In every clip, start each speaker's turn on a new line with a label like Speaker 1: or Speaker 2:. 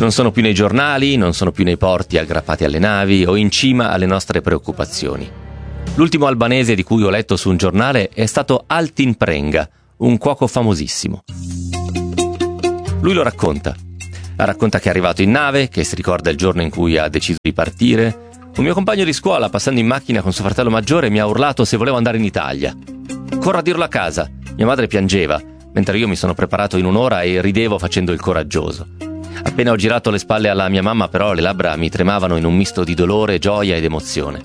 Speaker 1: Non sono più nei giornali, non sono più nei porti aggrappati alle navi o in cima alle nostre preoccupazioni. L'ultimo albanese di cui ho letto su un giornale è stato Altin Prenga, un cuoco famosissimo. Lui lo racconta. Racconta che è arrivato in nave, che si ricorda il giorno in cui ha deciso di partire. Un mio compagno di scuola, passando in macchina con suo fratello maggiore, mi ha urlato se volevo andare in Italia. Corro a dirlo a casa. Mia madre piangeva, mentre io mi sono preparato in un'ora e ridevo facendo il coraggioso. Appena ho girato le spalle alla mia mamma, però, le labbra mi tremavano in un misto di dolore, gioia ed emozione.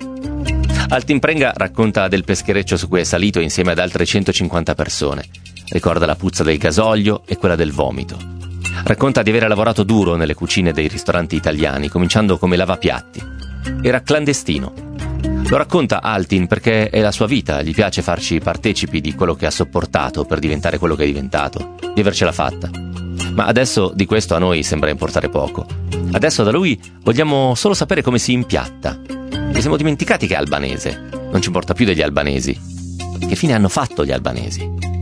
Speaker 1: Altin Prenga racconta del peschereccio su cui è salito insieme ad altre 150 persone. Ricorda la puzza del gasolio e quella del vomito. Racconta di aver lavorato duro nelle cucine dei ristoranti italiani, cominciando come lavapiatti. Era clandestino. Lo racconta Altin perché è la sua vita, gli piace farci partecipi di quello che ha sopportato per diventare quello che è diventato, di avercela fatta. Ma adesso di questo a noi sembra importare poco. Adesso da lui vogliamo solo sapere come si impiatta. Ci siamo dimenticati che è albanese. Non ci importa più degli albanesi. Che fine hanno fatto gli albanesi?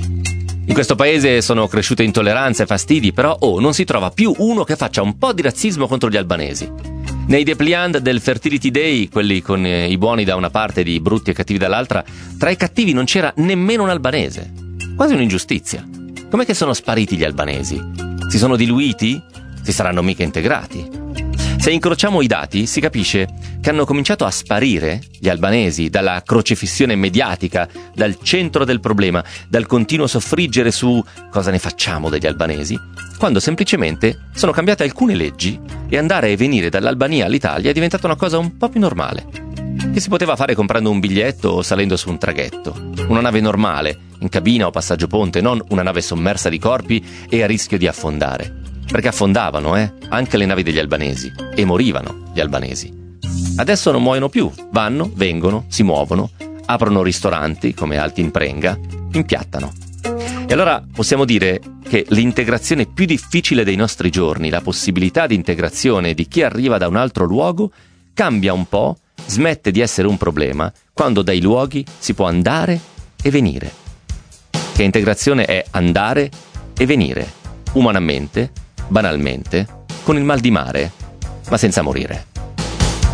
Speaker 1: In questo paese sono cresciute intolleranze e fastidi, però non si trova più uno che faccia un po' di razzismo contro gli albanesi. Nei dépliant del Fertility Day, quelli con i buoni da una parte e i brutti e cattivi dall'altra, tra i cattivi non c'era nemmeno un albanese. Quasi un'ingiustizia. Com'è che sono spariti gli albanesi? Si sono diluiti? Si saranno mica integrati? Se incrociamo i dati si capisce che hanno cominciato a sparire gli albanesi dalla crocefissione mediatica, dal centro del problema, dal continuo soffriggere su cosa ne facciamo degli albanesi, quando semplicemente sono cambiate alcune leggi e andare e venire dall'Albania all'Italia è diventata una cosa un po' più normale, che si poteva fare comprando un biglietto o salendo su un traghetto, una nave normale, in cabina o passaggio ponte, non una nave sommersa di corpi e a rischio di affondare. Perché affondavano, anche le navi degli albanesi, e morivano gli albanesi. Adesso non muoiono più, vanno, vengono, si muovono, aprono ristoranti, come Altin Prenga, impiattano. E allora possiamo dire che l'integrazione più difficile dei nostri giorni, la possibilità di integrazione di chi arriva da un altro luogo, cambia un po', smette di essere un problema, quando dai luoghi si può andare e venire. Che integrazione è andare e venire, umanamente, banalmente, con il mal di mare, ma senza morire.